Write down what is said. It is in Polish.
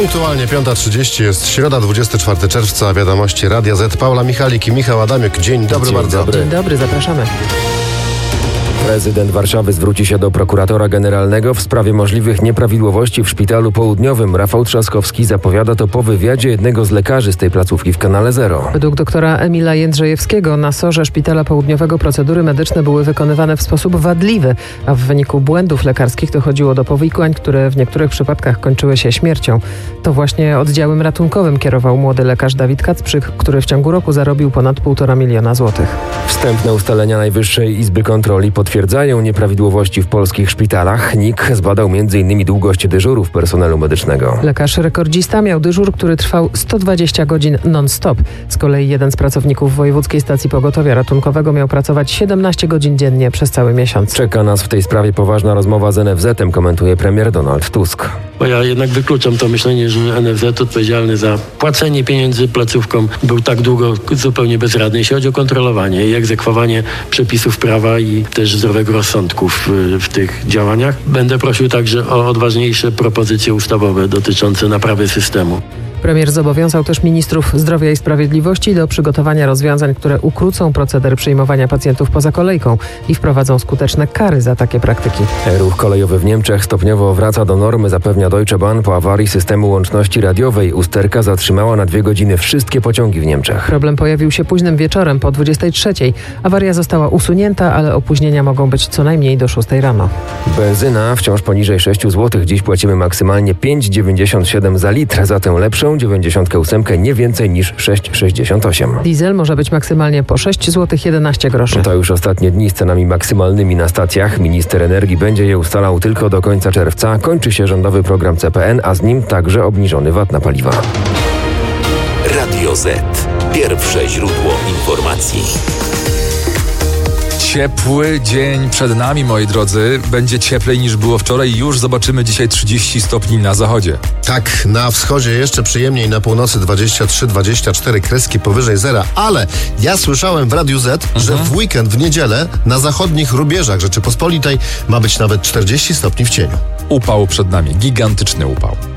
Punktualnie 5:30 jest środa, 24 czerwca, wiadomości Radia Z. Paula Michalik i Michał Adamiuk. Dzień dobry bardzo. Dzień dobry, zapraszamy. Prezydent Warszawy zwróci się do prokuratora generalnego w sprawie możliwych nieprawidłowości w Szpitalu Południowym. Rafał Trzaskowski zapowiada to po wywiadzie jednego z lekarzy z tej placówki w Kanale Zero. Według doktora Emila Jędrzejewskiego na SOR-ze Szpitala Południowego procedury medyczne były wykonywane w sposób wadliwy, a w wyniku błędów lekarskich dochodziło do powikłań, które w niektórych przypadkach kończyły się śmiercią. To właśnie oddziałem ratunkowym kierował młody lekarz Dawid Kacprzyk, który w ciągu roku zarobił ponad 1,5 miliona złotych. Wstępne ustalenia Najwyższej Izby Kontroli potwierdzają nieprawidłowości w polskich szpitalach. NIK zbadał m.in. długość dyżurów personelu medycznego. Lekarz rekordzista miał dyżur, który trwał 120 godzin non-stop. Z kolei jeden z pracowników Wojewódzkiej Stacji Pogotowia Ratunkowego miał pracować 17 godzin dziennie przez cały miesiąc. Czeka nas w tej sprawie poważna rozmowa z NFZ-em, komentuje premier Donald Tusk. Bo ja jednak wykluczam to myślenie, że NFZ odpowiedzialny za płacenie pieniędzy placówkom był tak długo zupełnie bezradny, jeśli chodzi o kontrolowanie i egzekwowanie przepisów prawa i też zdrowego rozsądku w tych działaniach. Będę prosił także o odważniejsze propozycje ustawowe dotyczące naprawy systemu. Premier zobowiązał też ministrów zdrowia i sprawiedliwości do przygotowania rozwiązań, które ukrócą proceder przyjmowania pacjentów poza kolejką i wprowadzą skuteczne kary za takie praktyki. Ruch kolejowy w Niemczech stopniowo wraca do normy, zapewnia Deutsche Bahn po awarii systemu łączności radiowej. Usterka zatrzymała na 2 godziny wszystkie pociągi w Niemczech. Problem pojawił się późnym wieczorem po 23:00. Awaria została usunięta, ale opóźnienia mogą być co najmniej do 6:00 rano. Benzyna wciąż poniżej 6 zł. Dziś płacimy maksymalnie 5,97 za litr. Za tę lepszą 98 nie więcej niż 6,68. Diesel może być maksymalnie po 6 zł 11 groszy. To już ostatnie dni z cenami maksymalnymi na stacjach. Minister energii będzie je ustalał tylko do końca czerwca. Kończy się rządowy program CPN, a z nim także obniżony VAT na paliwa. Radio Z. Pierwsze źródło informacji. Ciepły dzień przed nami, moi drodzy. Będzie cieplej niż było wczoraj. Już zobaczymy dzisiaj 30 stopni na zachodzie. Tak, na wschodzie jeszcze przyjemniej, na północy 23-24, kreski powyżej zera, ale ja słyszałem w Radiu Z, że w weekend, w niedzielę na zachodnich rubieżach Rzeczypospolitej ma być nawet 40 stopni w cieniu. Upał przed nami, gigantyczny upał.